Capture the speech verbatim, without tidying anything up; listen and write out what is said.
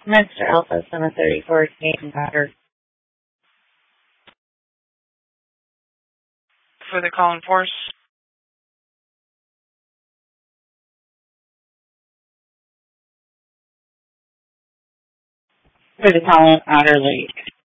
Mister Alpha seven thirty-four, Canadian Powder. For the calling force. For the calling Otter Lake.